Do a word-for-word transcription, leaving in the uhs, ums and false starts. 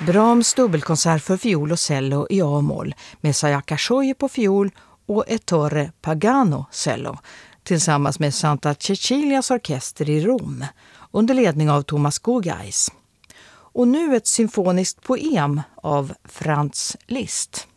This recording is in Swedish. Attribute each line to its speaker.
Speaker 1: Brahms dubbelkonsert för fiol och cello i A-moll med Sayaka Shoji på fiol och Ettore Pagano cello tillsammans med Santa Cecilias orkester i Rom under ledning av Thomas Gugais. Och nu ett symfoniskt poem av Franz Liszt.